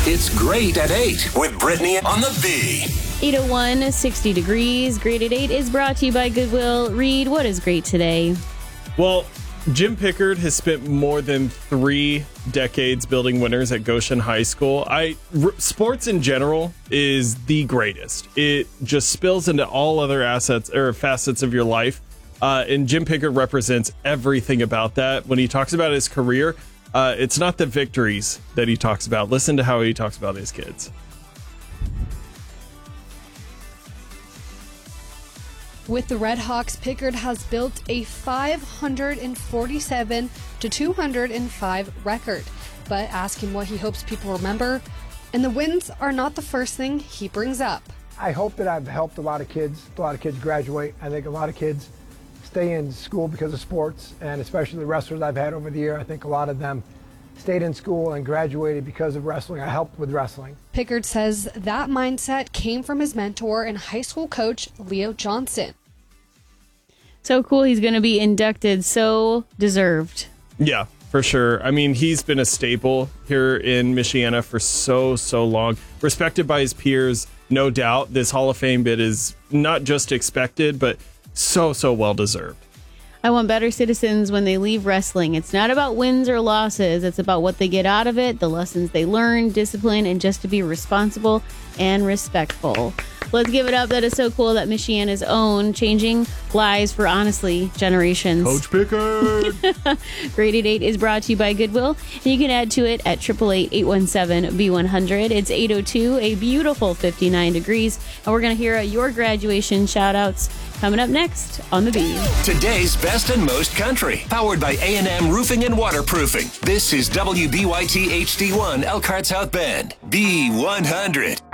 It's Great at 8 with Brittany on the B. 801, 60 degrees. Great at 8 is brought to you by Goodwill. Reed, what is great today? Well, Jim Pickard has spent more than 3 decades building winners at Goshen High School. Sports in general is the greatest. It just spills into all other assets or facets of your life. And Jim Pickard represents everything about that. When he talks about his career, it's not the victories that he talks about. Listen to how he talks about his kids. With the Red Hawks, Pickard has built a 547 to 205 record. But ask him what he hopes people remember, and the wins are not the first thing he brings up. I hope that I've helped a lot of kids graduate. I think a lot of kids stay in school because of sports, and especially the wrestlers I've had over the year. I think a lot of them stayed in school and graduated because of wrestling. I helped with wrestling. Pickard says that mindset came from his mentor and high school coach, Leo Johnson. So cool. He's going to be inducted. So deserved. Yeah, for sure. I mean, he's been a staple here in Michiana for so long. Respected by his peers, no doubt. This Hall of Fame bid is not just expected, but so well deserved. I want better citizens when they leave wrestling. It's not about wins or losses. It's about what they get out of it, the lessons they learn, discipline, and just to be responsible and respectful. Let's give it up. That is so cool that Michiana's own changing lives for, honestly, generations. Coach Pickard. Great at 8 is brought to you by Goodwill. And you can add to it at 888-817-B100. It's 8:02, a beautiful 59 degrees. And we're going to hear your graduation shout-outs coming up next on the B. Today's best and most country. Powered by A&M Roofing and Waterproofing. This is WBYT HD1 Elkhart South Bend. B100.